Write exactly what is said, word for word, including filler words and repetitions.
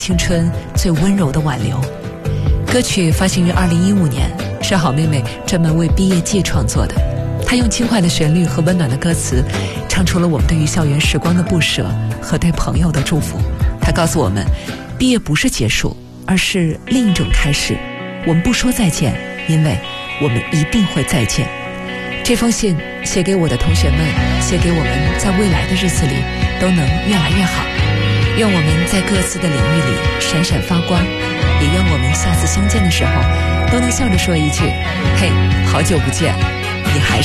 青春最温柔的挽留。歌曲发行于二零一五年，是好妹妹专门为毕业季创作的。她用轻快的旋律和温暖的歌词，唱出了我们对于校园时光的不舍和对朋友的祝福。她告诉我们，毕业不是结束，而是另一种开始。我们不说再见，因为我们一定会再见。这封信写给我的同学们，写给我们在未来的日子里都能越来越好。愿我们在各自的领域里闪闪发光，也愿我们下次相见的时候都能笑着说一句：嘿，好久不见，你还